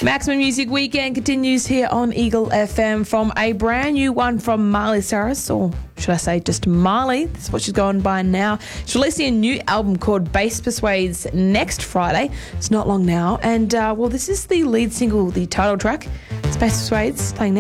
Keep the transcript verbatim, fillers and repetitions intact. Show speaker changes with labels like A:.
A: Maximum Music Weekend continues here on Eagle F M from a brand new one from Miley Cyrus, or should I say just Marley. That's what she's going by now. She's releasing a new album called Bass Persuades next Friday. It's not long now. And, uh, well, this is the lead single, the title track. It's Bass Persuades playing now.